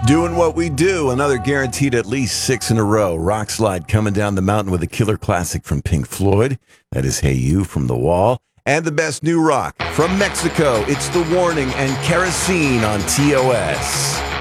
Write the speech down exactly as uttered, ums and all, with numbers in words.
Doing what we do, another guaranteed at least six in a row. Rock Slide coming down the mountain with a killer classic from Pink Floyd. That is Hey You from The Wall. And the best new rock from Mexico. It's The Warning and Kerosene on T O S.